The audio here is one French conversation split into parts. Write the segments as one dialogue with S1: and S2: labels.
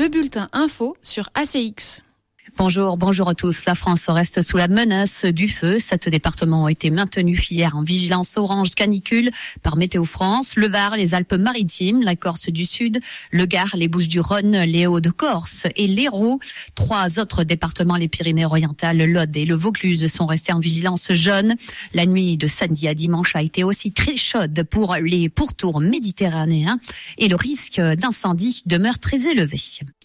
S1: le bulletin info sur ACX.
S2: Bonjour à tous. La France reste sous la menace du feu. 7 départements ont été maintenus hier en vigilance orange canicule par Météo France. Le Var, les Alpes-Maritimes, la Corse du Sud, le Gard, les Bouches-du-Rhône, les Hauts-de-Corse et l'Hérault. 3 autres départements, les Pyrénées-Orientales, l'Aude et le Vaucluse, sont restés en vigilance jaune. La nuit de samedi à dimanche a été aussi très chaude pour les pourtours méditerranéens et le risque d'incendie demeure très élevé.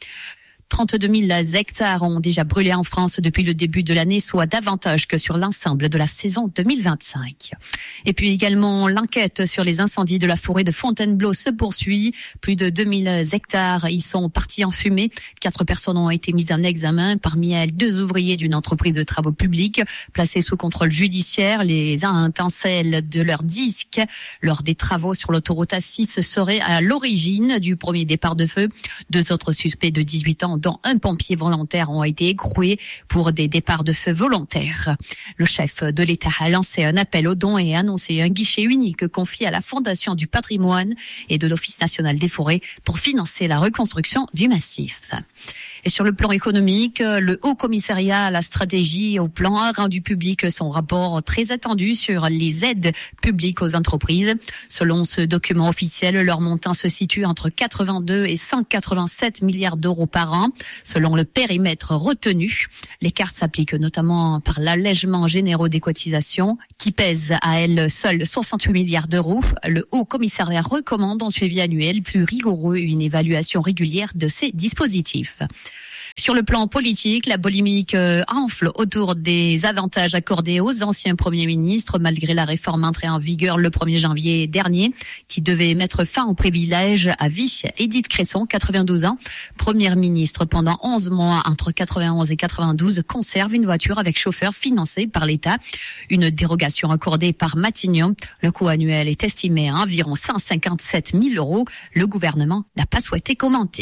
S2: 32 000 hectares ont déjà brûlé en France depuis le début de l'année, soit davantage que sur l'ensemble de la saison 2025. Et puis également, l'enquête sur les incendies de la forêt de Fontainebleau se poursuit. Plus de 2000 hectares y sont partis en fumée. 4 personnes ont été mises en examen. Parmi elles, 2 ouvriers d'une entreprise de travaux publics placés sous contrôle judiciaire. Les étincelles de leur disque lors des travaux sur l'autoroute A6 seraient à l'origine du premier départ de feu. 2 autres suspects de 18 ans, dont un pompier volontaire, ont été écroués pour des départs de feu volontaires. Le chef de l'État a lancé un appel aux dons et a annoncé un guichet unique confié à la Fondation du patrimoine et de l'Office national des forêts pour financer la reconstruction du massif. Et sur le plan économique, le Haut Commissariat à la stratégie et au plan a rendu public son rapport très attendu sur les aides publiques aux entreprises. Selon ce document officiel, leur montant se situe entre 82 et 187 milliards d'euros par an. Selon le périmètre retenu, l'écart s'applique notamment par l'allègement généraux des cotisations qui pèse à elle seule 68 milliards d'euros. Le Haut Commissariat recommande un suivi annuel plus rigoureux et une évaluation régulière de ces dispositifs. Sur le plan politique, la polémique enfle autour des avantages accordés aux anciens premiers ministres malgré la réforme entrée en vigueur le 1er janvier dernier qui devait mettre fin aux privilèges à vie. Édith Cresson, 92 ans, première ministre pendant 11 mois entre 91 et 92, conserve une voiture avec chauffeur financée par l'État. Une dérogation accordée par Matignon. Le coût annuel est estimé à environ 157 000 euros. Le gouvernement n'a pas souhaité commenter.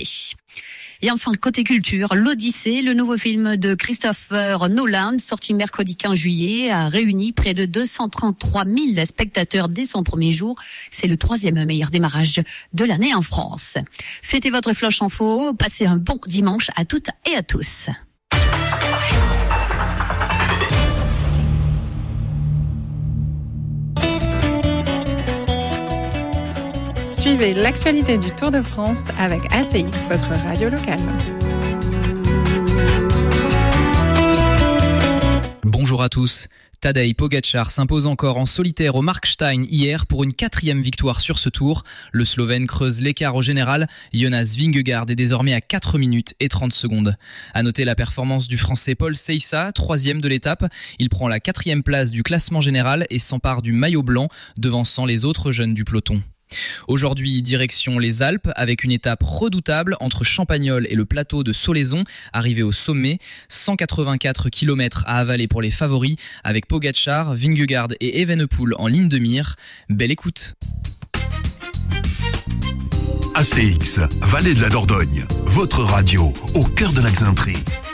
S2: Et enfin, côté culture, l'Odyssée, le nouveau film de Christopher Nolan, sorti mercredi 15 juillet, a réuni près de 233 000 spectateurs dès son premier jour. C'est le 3e meilleur démarrage de l'année en France. Fêtez votre flash info, passez un bon dimanche à toutes et à tous.
S1: Suivez l'actualité du Tour de France avec ACX, votre radio locale.
S3: Bonjour à tous. Tadej Pogačar s'impose encore en solitaire au Markstein hier pour une 4e victoire sur ce tour. Le Slovène creuse l'écart au général. Jonas Vingegaard est désormais à 4 minutes et 30 secondes. À noter la performance du Français Paul Seysa, 3e de l'étape. Il prend la 4e place du classement général et s'empare du maillot blanc, devançant les autres jeunes du peloton. Aujourd'hui, direction les Alpes avec une étape redoutable entre Champagnole et le plateau de Solaizon, arrivé au sommet. 184 km à avaler pour les favoris avec Pogačar, Vingegaard et Evenepoel en ligne de mire. Belle écoute.
S4: ACX, Vallée de la Dordogne, votre radio au cœur de la Xainterie.